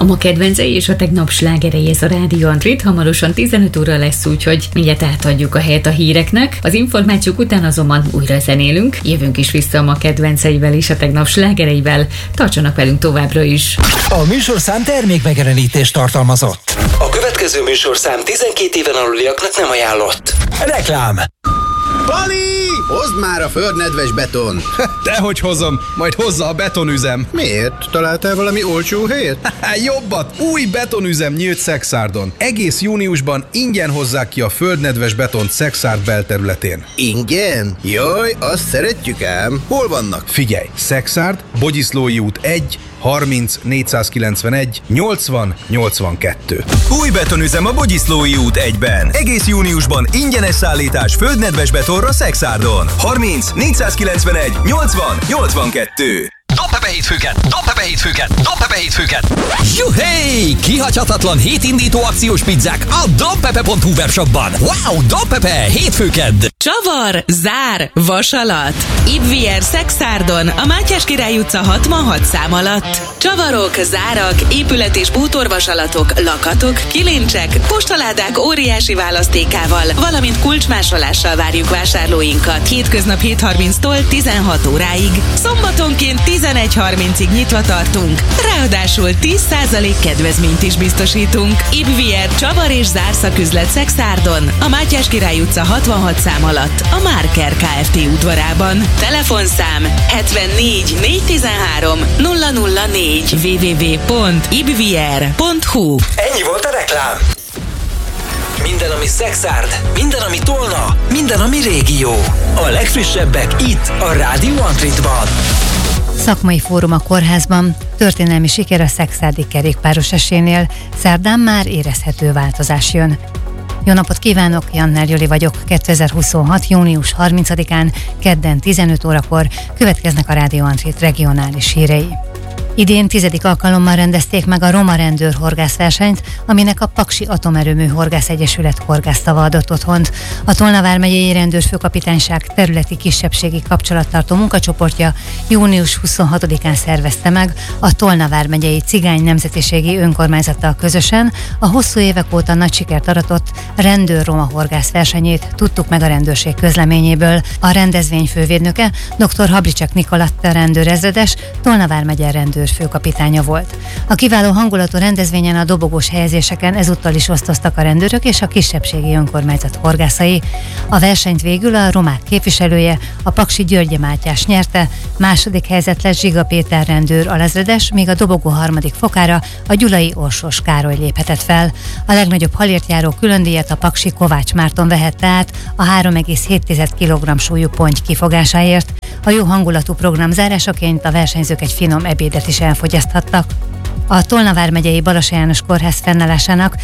ma kedvencei és a tegnap slágerei, ez a Rádió Antrit. Hamarosan 15 óra lesz, úgyhogy mindjárt átadjuk a helyet a híreknek. Az információk után azonban újra zenélünk. Jövünk is vissza a ma kedvenceivel és a tegnap slágereivel. Tartsanak velünk továbbra is. A műsorszám termékmegjelenítést tartalmazott. A következő műsorszám 12 éven aluliaknak nem ajánlott. Reklám. Pali! Hozd már a földnedves beton! Dehogy hozom, majd hozza a betonüzem. Miért? Találtál valami olcsó helyet? Jobbat! Új betonüzem nyílt Szexárdon. Egész júniusban ingyen hozzák ki a földnedves betont Szexárd belterületén. Ingyen? Jaj, azt szeretjük ám. Hol vannak? Figyelj! Szexárd, Bogyiszlói út 1, 30 491 80 82. Új betonüzem a Bogyiszlói út 1-ben. Egész júniusban ingyenes szállítás földnedves betonra Szexárdon. 30 491 80 82. Dobd be hétfőket! Juhé! Kihagyhatatlan hétindító akciós pizzák a dobpepe.hu webshopban. Wow, Dobpepe! Hétfőkedd! Csavar, zár, vasalat. Ibvier Szexárdon, a Mátyás Király utca 66 szám alatt. Csavarok, zárak, épület- és bútorvasalatok, lakatok, kilincsek, postaládák óriási választékával, valamint kulcsmásolással várjuk vásárlóinkat. Hétköznap 7:30-tól 16 óráig. Szombatonként 11:30-ig nyitva tartunk. Ráadásul 10% kedvezményt is biztosítunk. Ibvier Csavar és zárszaküzlet Szexárdon, a Mátyás Király utca 66 szám alatt, a Márker Kft. Udvarában. Telefonszám 74 413 004 www.ibvier.hu. Ennyi volt a reklám. Minden, ami Szexárd, minden, ami Tolna, minden, ami régió. A legfrissebbek itt, a Rádió Antritban. Szakmai fórum a kórházban, történelmi siker a szexárdi kerékpáros esélynél, szerdán már érezhető változás jön. Jó napot kívánok, Jannár Joli vagyok. 2026. június 30-án, kedden 15 órakor következnek a Rádió Antrit regionális hírei. Idén 10. alkalommal rendezték meg a Roma Rendőr horgászversenyt, aminek a Paksi Atomerőmű Horgász Egyesület horgásztava adott otthont. A Tolna vármegyei rendőrfőkapitányság területi kisebbségi kapcsolattartó munkacsoportja június 26-án szervezte meg a Tolna vármegyei cigány nemzetiségi önkormányzattal közösen a hosszú évek óta nagy sikert aratott Rendőr Roma horgász versenyét, tudtuk meg a rendőrség közleményéből. A rendezvény fővédnöke dr. Habricsek Nikolatta rendőrezredes, Tolna vármegye főkapitánya volt. A kiváló hangulatú rendezvényen a dobogós helyezéseken ezúttal is osztoztak a rendőrök és a kisebbségi önkormányzat horgászai. A versenyt végül a romák képviselője, a Paksi Györgye Mátyás nyerte, második helyzet lett Zsiga Péter rendőr alezredes, míg a dobogó harmadik fokára a gyulai Orsos Károly léphetett fel. A legnagyobb halért járó különdíjat a paksi Kovács Márton vehette át a 3,7 kg súlyú ponty kifogásáért. A jó hangulatú program zárásaként a versenyzők egy finom ebédet is elfogyaszthattak. A Tolna vármegyei Balassa János Kórház fennállásának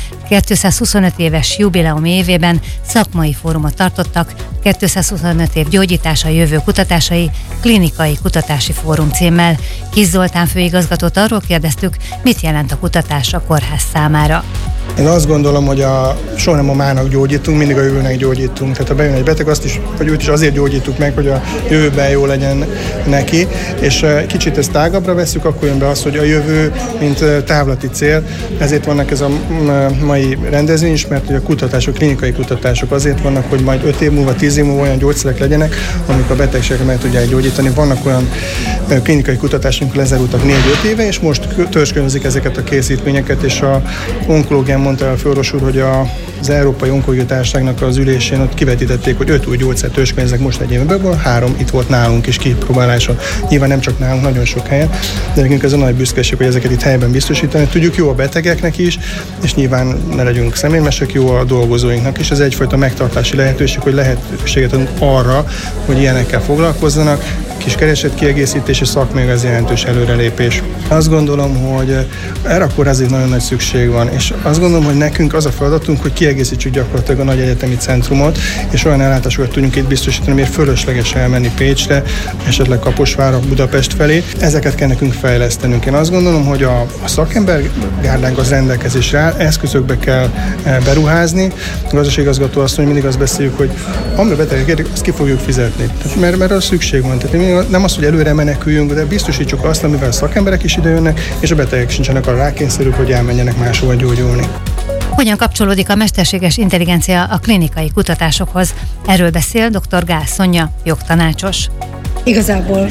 225 éves jubileumi évében szakmai fórumot tartottak, 225 év gyógyítása, jövő kutatásai, klinikai kutatási fórum címmel. Kis Zoltán főigazgatót arról kérdeztük, mit jelent a kutatás a kórház számára. Én azt gondolom, hogy soha nem a mának gyógyítunk, mindig a jövőnek gyógyítunk. Tehát ha bejön egy beteg, azt is, vagy őt is azért gyógyítjuk meg, hogy a jövőben jó legyen neki, és kicsit ezt tágabbra veszük, akkor jön be az, hogy a jövő, mint távlati cél, ezért vannak ez a mai rendezvény is, mert a kutatások, klinikai kutatások azért vannak, hogy majd 5 év múlva, 10 év múlva olyan gyógyszerek legyenek, amik a betegségeket meg tudják gyógyítani. Vannak olyan klinikai kutatások, lezárultak 4-5 éve, és most törzskönözik ezeket a készítményeket, és a onkológián mondta el a főorvos úr, hogy az Európai Onkológiai Társaságnak az ülésén ott kivetítették, hogy 5 új gyógyszert törzskönöznek most egy évben, 3 itt volt nálunk is kipróbáláson. Nyilván nem csak nálunk, nagyon sok helyen, de nekünk ez a nagy büszkeség, hogy ezeket itt helyben biztosítani. Tudjuk, jó a betegeknek is, és nyilván ne legyünk szemérmesek, jó a dolgozóinknak is. Ez egyfajta megtartási lehetőség, hogy lehetőséget adunk arra, hogy ilyenekkel foglalkozzanak. Kis keresetkiegészítés és szakmai az jelentős előrelépés. Azt gondolom, hogy erre a kórházig nagyon nagy szükség van, és azt gondolom, hogy nekünk az a feladatunk, hogy kiegészítsük gyakorlatilag a nagy egyetemi centrumot, és olyan ellátásokat tudjunk itt biztosítani, miért fölösleges elmenni Pécsre, esetleg Kaposvárra, Budapest felé. Ezeket kell nekünk fejlesztenünk. Én azt gondolom, hogy a szakembergárdánk az rendelkezésre áll, eszközökbe kell beruházni. A gazdaságigazgató azt mondja, mindig azt beszéljük, hogy ami betegek érdekel, azt ki fogjuk fizetni. Mert arra szükség van. Tehát nem az, hogy előre meneküljünk, de biztosítsuk azt, amivel a szakemberek is idejönnek, és a betegek sincsenek arra rákényszerűk, hogy elmenjenek máshova gyógyulni. Hogyan kapcsolódik a mesterséges intelligencia a klinikai kutatásokhoz? Erről beszél dr. Gál Szonya, jogtanácsos. Igazából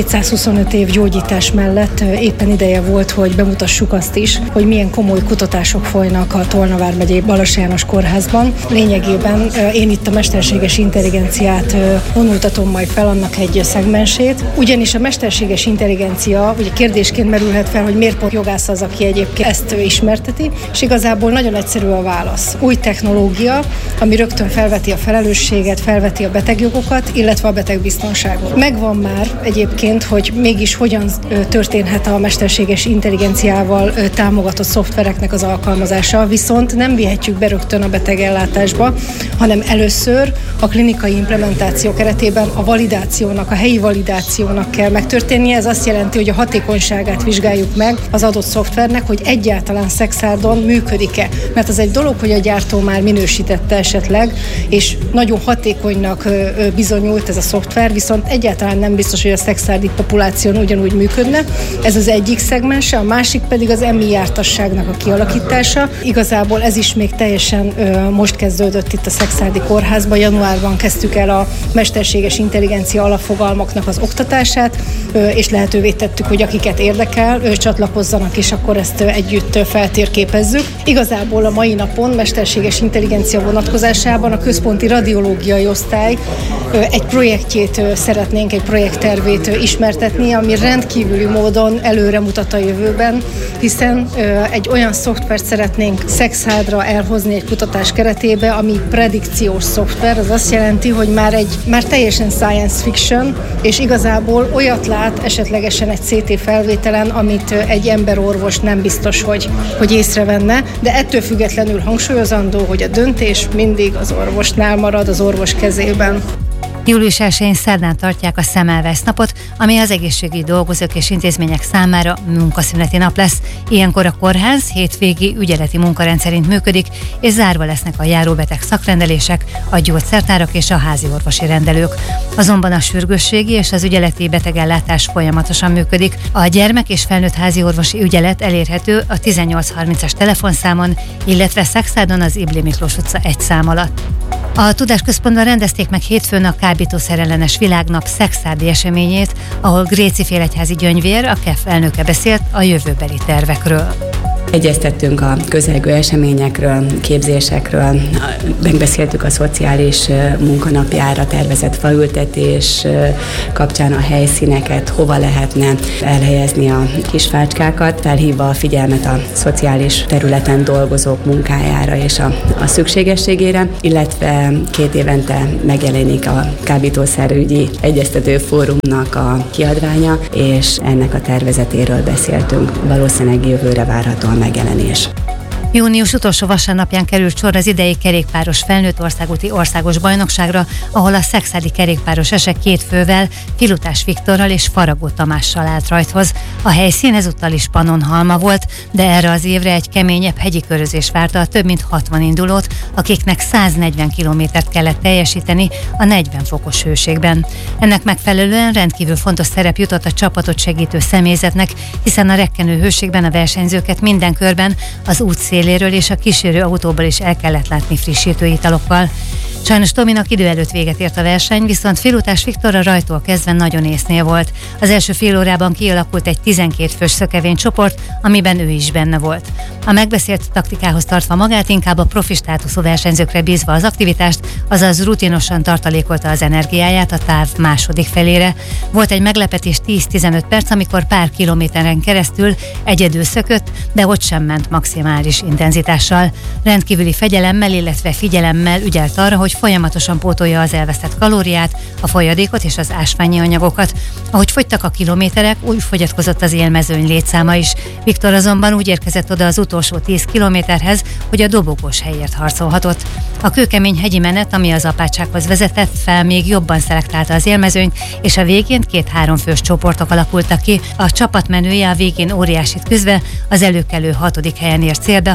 225 év gyógyítás mellett éppen ideje volt, hogy bemutassuk azt is, hogy milyen komoly kutatások folynak a Tolna vármegyei Balas János kórházban. Lényegében én itt a mesterséges intelligenciát vonultatom majd fel, annak egy szegmensét. Ugyanis a mesterséges intelligencia ugye kérdésként merülhet fel, hogy miért pont jogász az, aki egyébként ezt ismerteti, és igazából nagyon egyszerű a válasz. Új technológia, ami rögtön felveti a felelősséget, felveti a betegjogokat, illetve a betegbiztonságot. Megvan már egyébként, hogy mégis hogyan történhet a mesterséges intelligenciával támogatott szoftvereknek az alkalmazása, viszont nem vihetjük be rögtön a betegellátásba, hanem először a klinikai implementáció keretében a validációnak, a helyi validációnak kell megtörténnie. Ez azt jelenti, hogy a hatékonyságát vizsgáljuk meg az adott szoftvernek, hogy egyáltalán Szexárdon működik-e. Mert az egy dolog, hogy a gyártó már minősítette esetleg, és nagyon hatékonynak bizonyult ez a szoftver, viszont egyáltalán nem biztos, hogy a szexárdi populáción ugyanúgy működne. Ez az egyik szegmense, a másik pedig az EMI jártasságnak a kialakítása. Igazából ez is még teljesen most kezdődött itt a Szexárdi kórházban. Januárban kezdtük el a mesterséges intelligencia alapfogalmaknak az oktatását, és lehetővé tettük, hogy akiket érdekel, csatlakozzanak, és akkor ezt együtt feltérképezzük. Igazából a mai napon mesterséges intelligencia vonatkozásában a központi radiológiai osztály egy projektjét szeretnénk, egy projekttervét ismertetni, ami rendkívüli módon előre mutat a jövőben, hiszen egy olyan szoftvert szeretnénk Szexárdra elhozni egy kutatás keretébe, ami predikciós szoftver. Az azt jelenti, hogy már teljesen science fiction, és igazából olyat lát esetlegesen egy CT felvételen, amit egy emberorvos nem biztos, hogy észrevenne, de ettől függetlenül hangsúlyozandó, hogy a döntés mindig az orvosnál marad, az orvos kezében. Július 1-én szerdán tartják a Szemelweis napot, ami az egészségügyi dolgozók és intézmények számára munkaszüneti nap lesz. Ilyenkor a kórház hétvégi ügyeleti munkarendszerint működik, és zárva lesznek a járóbeteg szakrendelések, a gyógyszertárak és a házi orvosi rendelők. Azonban a sürgősségi és az ügyeleti betegellátás folyamatosan működik. A gyermek és felnőtt házi orvosi ügyelet elérhető a 1830-as telefonszámon, illetve Szexárdon az Ibli Miklós utca 1 szám alatt. A Tudásközpontban rendezték meg hétfőn a kábítószerellenes világnap szexárdi eseményét, ahol Gréci Félegyházi Gyöngyvér, a KEF elnöke beszélt a jövőbeli tervekről. Egyeztettünk a közelgő eseményekről, képzésekről, megbeszéltük a szociális munkanapjára tervezett faültetés kapcsán a helyszíneket, hova lehetne elhelyezni a kisfácskákat, felhívva a figyelmet a szociális területen dolgozók munkájára és a szükségességére, illetve 2 évente megjelenik a kábítószerügyi egyeztető fórumnak a kiadványa, és ennek a tervezetéről beszéltünk. Valószínűleg jövőre várható megjelenés. Június utolsó vasárnapján került sor az idei kerékpáros felnőtt országúti országos bajnokságra, ahol a szexárdi kerékpáros esek 2 fővel, Filutás Viktorral és Faragó Tamással állt rajthoz. A helyszín ezúttal is Pannonhalma volt, de erre az évre egy keményebb hegyi körözés várta a több mint 60 indulót, akiknek 140 kilométert kellett teljesíteni a 40 fokos hőségben. Ennek megfelelően rendkívül fontos szerep jutott a csapatot segítő személyzetnek, hiszen a rekkenő hőségben a versenyzőket minden körben az út széléről és a kísérő autóból is el kellett látni frissítő italokkal. Sajnos Tominak idő előtt véget ért a verseny, viszont Filutás Viktor a rajtól kezdve nagyon észnél volt. Az első fél órában kialakult egy 12 fős szökevény csoport, amiben ő is benne volt. A megbeszélt taktikához tartva magát, inkább a profi státuszú versenyzőkre bízva az aktivitást, azaz rutinosan tartalékolta az energiáját a táv második felére. Volt egy meglepetés 10-15 perc, amikor pár kilométeren keresztül egyedül szökött, de ott sem ment maximális intenzitással. Rendkívüli fegyelemmel, illetve figyelemmel ügyelt arra, hogy folyamatosan pótolja az elvesztett kalóriát, a folyadékot és az ásványi anyagokat. Ahogy fogytak a kilométerek, úgy fogyatkozott az élmezőny létszáma is. Viktor azonban úgy érkezett oda az utolsó 10 kilométerhez, hogy a dobogós helyért harcolhatott. A kőkemény hegyi menet, ami az apátsághoz vezetett fel, még jobban szelektálta az élmezőnyt, és a végén 2-3 fős csoportok alakultak ki. A csapatmenője a végén óriásit küzdve az előkelő 6. helyen ért célbe,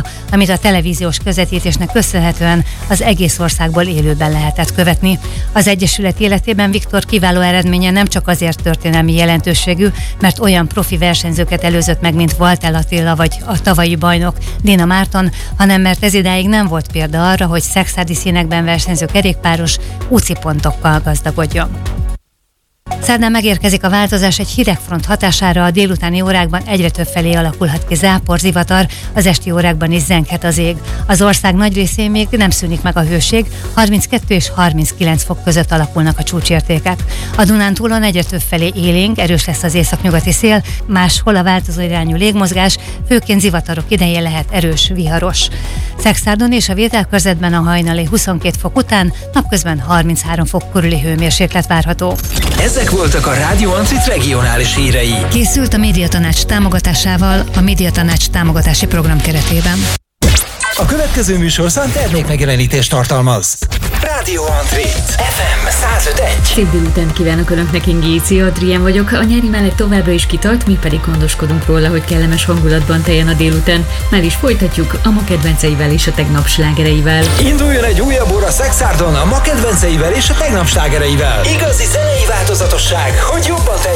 műsora, amit a televíziós közvetítésnek köszönhetően az egész országból élőben lehetett követni. Az Egyesület életében Viktor kiváló eredménye nem csak azért történelmi jelentőségű, mert olyan profi versenyzőket előzött meg, mint Walter Attila vagy a tavalyi bajnok Dina Márton, hanem mert ez idáig nem volt példa arra, hogy szekszárdi színekben versenyző kerékpáros UCI pontokkal gazdagodjon. Szerdán megérkezik a változás, egy hideg front hatására a délutáni órákban egyre több felé alakulhat ki zápor, zivatar, az esti órákban is zenghet az ég. Az ország nagy részén még nem szűnik meg a hőség, 32 és 39 fok között alakulnak a csúcsértékek. A Dunántúlon egyre több felé élénk, erős lesz az északnyugati szél, máshol a változó irányú légmozgás, főként zivatarok idején lehet erős, viharos. Szekszárdon és a Vételkörzetben a hajnali 22 fok után napközben 33 fok körüli hőmérséklet várható. Ezek voltak a Rádió Ancit regionális hírei. Készült a Médiatanács támogatásával a Médiatanács támogatási program keretében. A következő műsorszám termékmegjelenítést tartalmaz. Rádió Antrit FM 105.1. Szép délután kívánok Önöknek, Ingéci Adrián vagyok. A nyári meleg továbbra is kitart, mi pedig gondoskodunk róla, hogy kellemes hangulatban teljen a délután. Már is folytatjuk a ma kedvenceivel és a tegnap slágereivel. Induljon egy újabb óra Szekszárdon a ma kedvenceivel és a tegnap slágereivel. Igazi zenei változatosság, hogy jobban